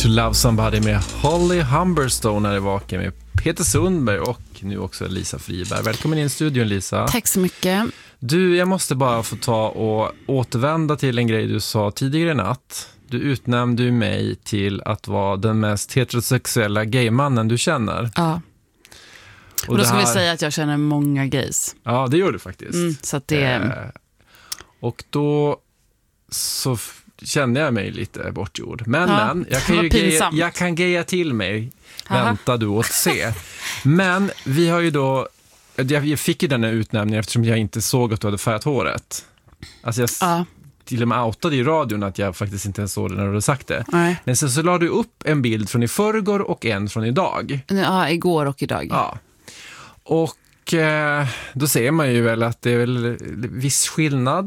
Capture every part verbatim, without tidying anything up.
to Love Somebody med Holly Humberstone när det vakar med Peter Sundberg och nu också Lisa Friberg. Välkommen in i studion, Lisa. Tack så mycket. Du, jag måste bara få ta och återvända till en grej du sa tidigare i natt. Du utnämnde ju mig till att vara den mest heterosexuella gaymannen du känner. Ja. Och, och då ska här... vi säga att jag känner många gays. Ja, det gör du faktiskt. Mm, så att det... Eh, och då så kände jag mig lite bortgjord. Men, ja, men jag, kan ju geja, jag kan geja till mig. Aha. Vänta du åt se. Men vi har ju då... Jag fick ju den här utnämningen eftersom jag inte såg att du hade färgat håret. Alltså jag ja. till och med outade i radion att jag faktiskt inte ens såg det när du hade sagt det. Nej. Men sen så la du upp en bild från i förrgår och en från idag. Ja, igår och idag. Ja. Och eh, då ser man ju väl att det är väl viss skillnad.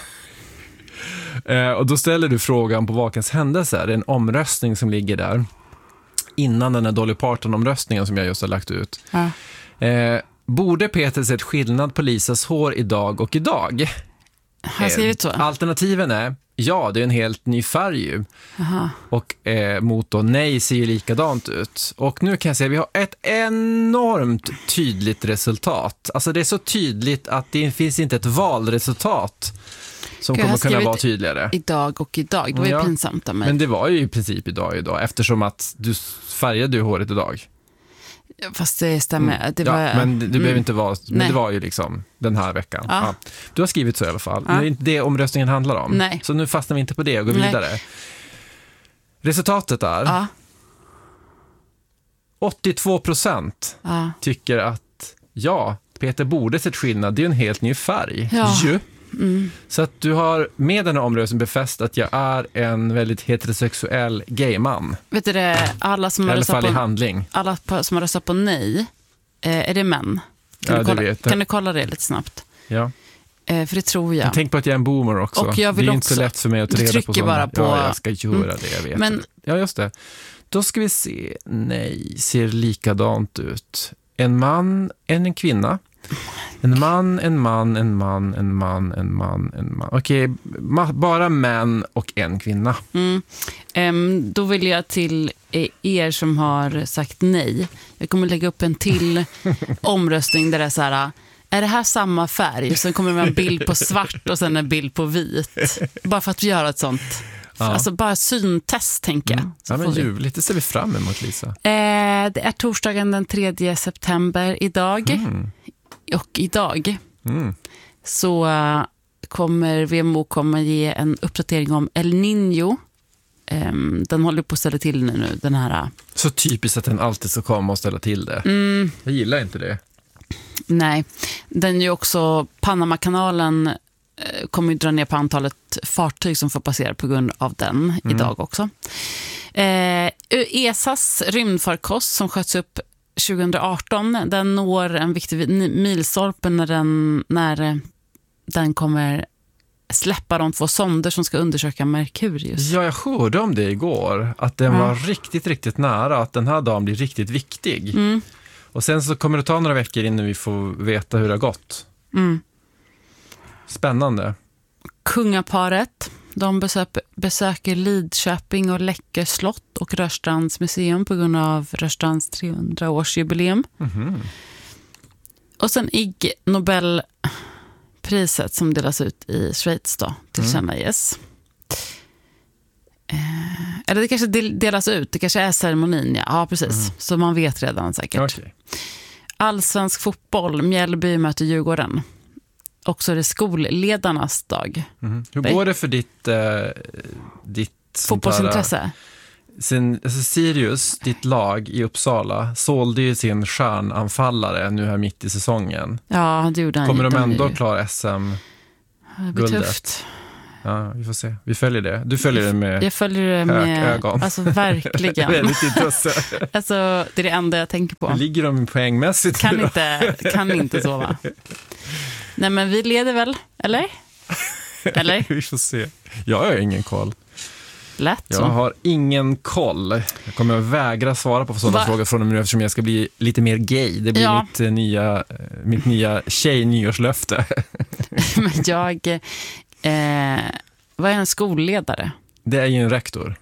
eh, och då ställer du frågan på Vakens händelser. Det är en omröstning som ligger där. Innan den här Dolly Parton-omröstningen som jag just har lagt ut. Ja. Eh, borde Peter sett skillnad på Lisas hår idag och idag? Har jag skrivit så? Eh, alternativen är ja, det är en helt ny färg ju. Aha. Och eh, mot då nej ser ju likadant ut. Och nu kan jag säga att vi har ett enormt tydligt resultat. Alltså det är så tydligt att det finns inte ett valresultat som kommer kunna vara tydligare. Idag och idag, det var ju ja. pinsamt av mig. Men det var ju i princip idag och idag eftersom att du färgade ju håret idag. Fast det stämmer. Mm. Det var, ja, men det, det mm. behöver inte vara, men Nej. det var ju liksom den här veckan. Ja. Ja. Du har skrivit så i alla fall. Ja. Det är inte det omröstningen handlar om. Nej. Så nu fastnar vi inte på det och går Nej. vidare. Resultatet är ja. åttiotvå procent ja. tycker att ja, Peter borde sett skillnad. Det är en helt ny färg. Ja. Ju. Mm. Så att du har med den här omröstningen befäst att jag är en väldigt heterosexuell gayman. Vet du det, alla som har röstat på, handling. alla som har röstat på nej, eh, är det män? Kan, ja, du kolla, vet kan du kolla det lite snabbt? Ja. Eh, för det tror jag. Men tänk på att jag är en boomer också. Och jag vill det är också, inte så lätt för mig att ta reda på sådana. Bara på... Ja, jag ska göra mm. det, jag vet. Men... Ja, just det. Då ska vi se. Nej, ser likadant ut. En man, en kvinna. En man, en man, en man, en man, en man, en man. Okej, ma- bara män och en kvinna. Mm. Um, då vill jag till er som har sagt nej. Jag kommer lägga upp en till omröstning där det är så här: är det här samma färg? Sen kommer det med en bild på svart och sen en bild på vit. Bara för att göra ett sånt. Ja. Alltså bara syntest, tänker jag. Mm. Ja, men ljuvligt. Det ser vi fram emot, Lisa. Eh, det är torsdagen den tredje september idag. Mm. Och idag mm. så uh, kommer V M O kommer ge en uppdatering om El Niño. Um, den håller på att ställa till nu, nu den här. Uh... Så typiskt att den alltid ska komma och ställa till det. Mm. Jag gillar inte det. Nej, den är ju också Panamakanalen uh, kommer ju dra ner på antalet fartyg som får passera på grund av den mm. idag också. Uh, E S A:s rymdfarkost som sköts upp tjugo arton, den når en viktig milstolpe när den, när den kommer släppa de två sonder som ska undersöka Merkurius. Ja, jag hörde om det igår. Att den ja. var riktigt, riktigt nära. Att den här dagen blir riktigt viktig. Mm. Och sen så kommer det ta några veckor innan vi får veta hur det har gått. Mm. Spännande. Kungaparet, de besöker, besöker Lidköping och Läckö slott och Rörstrands museum på grund av Rörstrands trehundra-årsjubileum. Mm-hmm. Och sen Ig Nobelpriset som delas ut i Schweiz då, tillkännages. Mm. Eh, eller det kanske delas ut, det kanske är ceremonin, ja, ja precis. Mm. Så man vet redan säkert. Okay. Allsvensk fotboll, Mjällby möter Djurgården. Också är det skolledarnas dag. Mm. Hur går det för ditt, eh, ditt fotbollsintresse? Sin, alltså Sirius, ditt lag i Uppsala, sålde ju sin stjärnanfallare nu här mitt i säsongen. Ja, det gjorde han. Kommer de ändå klara S M-guldet? Ja, vi får se. Vi följer det. Du följer det med Jag följer det med ögon. Alltså verkligen. Väldigt intresse. Alltså, det är det enda jag tänker på. Hur ligger de poängmässigt? Kan inte, kan inte sova. Nej, men vi leder väl, eller? Eller? Vi får se. Jag har ingen koll. Lätt jag så. har ingen koll. Jag kommer att vägra svara på sådana Va? frågor från nu eftersom jag ska bli lite mer gay. Det blir ja. mitt, nya, mitt nya tjej-nyårslöfte. Men jag... Eh, vad är en skolledare? Det är ju en rektor.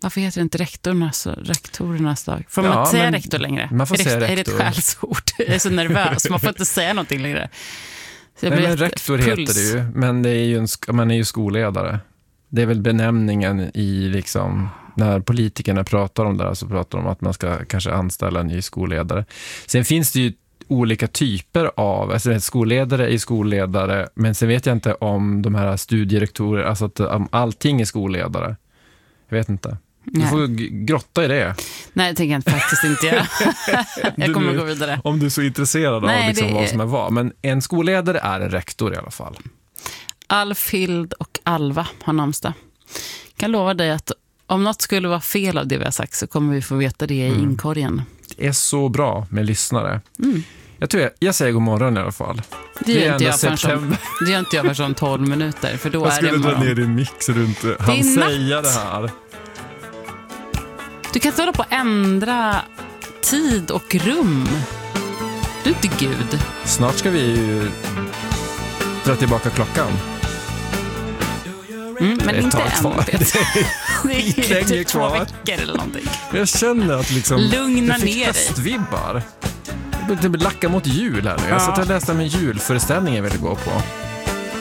Varför heter det inte rektorernas, rektorernas dag? Får man ja, inte säga men, rektor längre? Man får är, säga det, rektor. är det ett skällsord? Jag är så nervös, man får inte säga någonting längre. Nej, men rektor puls. heter det ju, men det är ju en, man är ju skolledare. Det är väl benämningen i liksom, när politikerna pratar om det här, så pratar de om att man ska kanske anställa en ny skolledare. Sen finns det ju olika typer av, alltså skolledare är skolledare, men sen vet jag inte om de här studierektorer, alltså att om allting är skolledare. Jag vet inte. Du Nej. får grotta i det. Nej, det tänker jag faktiskt inte göra. Jag kommer du, att gå vidare. Om du är så intresserad Nej, av liksom är... vad som är vad. Men en skolledare är en rektor i alla fall. Alfhild och Alva har namnsdag. Jag kan lova dig att om något skulle vara fel av det vi har sagt så kommer vi få veta det i mm. inkorgen. Det är så bra med lyssnare. Mm. Jag tror jag, jag säger god morgon i alla fall. Det gör inte jag förrän det gör inte jag förrän om tolv minuter. För då jag är det skulle dra ner din mix så du inte hann säga det här. Du kan inte hålla på att ändra tid och rum. Du är inte Gud. Snart ska vi ju dra tillbaka klockan. Mm, men inte än. Det är typ två veckor eller någonting. Jag känner att liksom, lugna jag fick ner höstvibbar. Det blir lacka mot jul här nu. Jag satt och läste om en julföreställning jag ville gå på.